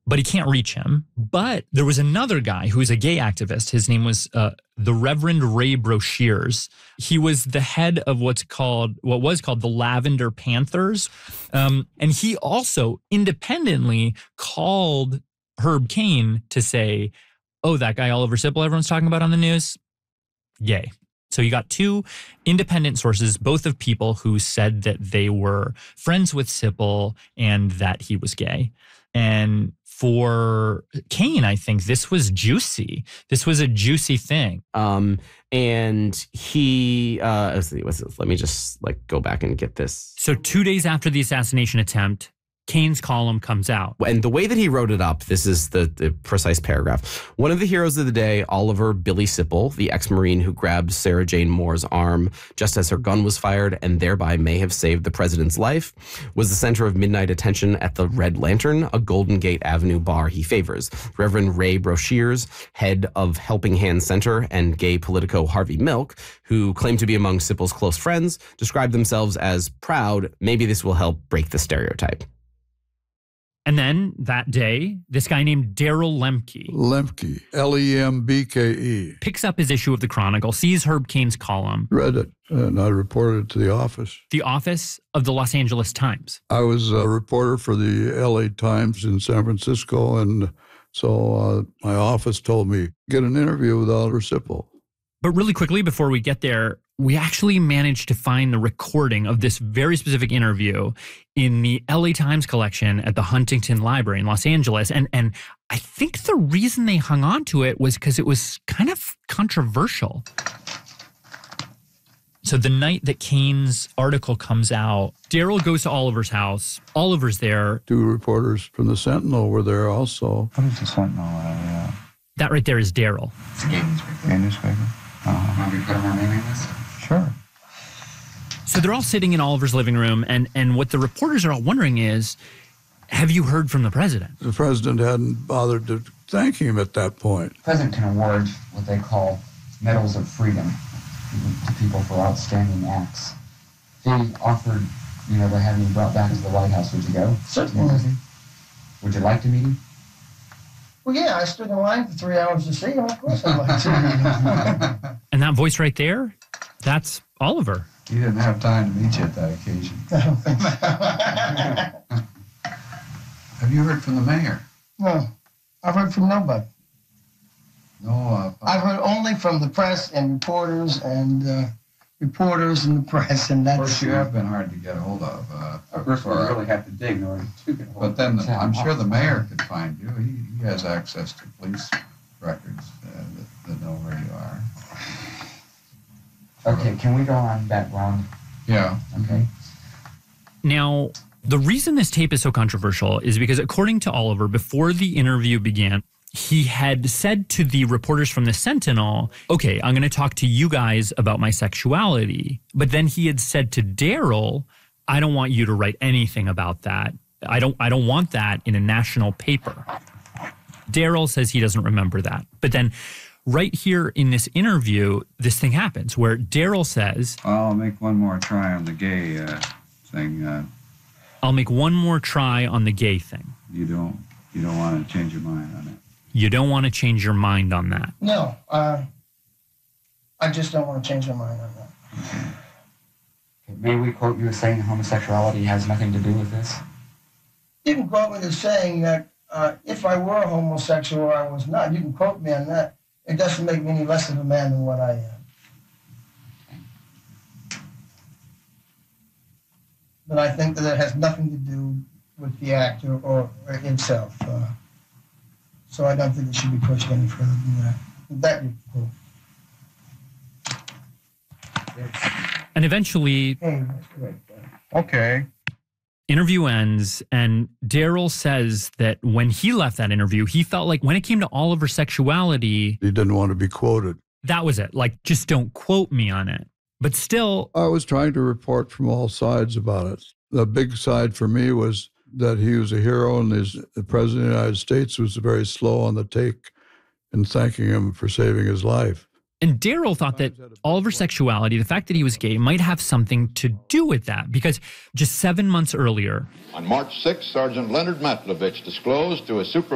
but he can't reach him. But there was another guy who was a gay activist. His name was the Reverend Ray Broshears. He was the head of what was called the Lavender Panthers. And he also independently called Herb Caen to say, oh, that guy Oliver Sipple everyone's talking about on the news, gay. So you got two independent sources, both of people who said that they were friends with Sipple and that he was gay. And for Caen, I think this was juicy. This was a juicy thing. And he, let me just go back and get this. So 2 days after the assassination attempt, Cain's column comes out. And the way that he wrote it up, this is the precise paragraph. One of the heroes of the day, Oliver Billy Sipple, the ex-Marine who grabbed Sarah Jane Moore's arm just as her gun was fired and thereby may have saved the president's life, was the center of midnight attention at the Red Lantern, a Golden Gate Avenue bar he favors. Reverend Ray Broshears, head of Helping Hand Center, and gay politico Harvey Milk, who claim to be among Sipple's close friends, describe themselves as proud. Maybe this will help break the stereotype. And then that day, this guy named Darrell Lemke. Lemke, Lembke. Picks up his issue of the Chronicle, sees Herb Caen's column. Read it, and I reported it to the office. The office of the Los Angeles Times. I was a reporter for the LA Times in San Francisco, and so my office told me, get an interview with Oliver Sipple. But really quickly, before we get there, we actually managed to find the recording of this very specific interview in the LA Times collection at the Huntington Library in Los Angeles. And I think the reason they hung on to it was because it was kind of controversial. So the night that Cain's article comes out, Darrell goes to Oliver's house. Oliver's there. Two reporters from the Sentinel were there also. What is the Sentinel? That right there is Darrell. It's a gay newspaper. Gay newspaper? Want me to put him on mailing list? Sure. So they're all sitting in Oliver's living room, and what the reporters are all wondering is, have you heard from the president? The president hadn't bothered to thank him at that point. The president can award what they call medals of freedom to people for outstanding acts. If he offered, to have me brought back to the White House, would you go? Certainly. Would you like to meet him? Well, yeah, I stood in line for 3 hours to see him. Of course I'd like to. And that voice right there, that's Oliver. You didn't have time to meet you at that occasion. I don't think so. Have you heard from the mayor? No, I've heard from nobody. No. I've heard only from the press and reporters and reporters in the press, and that's... Of course, you have been hard to get a hold of. First, we really have to dig in order to get a hold But then I'm sure the mayor could find you. He has access to police records that know where you are. Okay, can we go on that round? Yeah. Okay. Now, the reason this tape is so controversial is because, according to Oliver, before the interview began, he had said to the reporters from the Sentinel, okay, I'm going to talk to you guys about my sexuality. But then he had said to Darrell, I don't want you to write anything about that. I don't want that in a national paper. Darrell says he doesn't remember that. But then right here in this interview, this thing happens where Darrell says, I'll make one more try on the gay thing. I'll make one more try on the gay thing. You don't want to change your mind on it? You don't want to change your mind on that? No, I just don't want to change my mind on that. Okay. May we quote you as saying homosexuality has nothing to do with this? You can quote me as saying that if I were a homosexual or I was not, you can quote me on that. It doesn't make me any less of a man than what I am. But I think that it has nothing to do with the actor or himself. So I don't think it should be pushed any further than that. That you can quote. And eventually, Okay. interview ends, and Darrell says that when he left that interview, he felt like when it came to Oliver's sexuality, He didn't want to be quoted. that was it. Like, just don't quote me on it. But still, I was trying to report from all sides about it. The big side for me was that he was a hero, and the President of the United States was very slow on the take in thanking him for saving his life. and Darrell thought that Oliver's sexuality, the fact that he was gay, might have something to do with that, because just 7 months earlier, on March 6th, Sergeant Leonard Matlovich disclosed to a super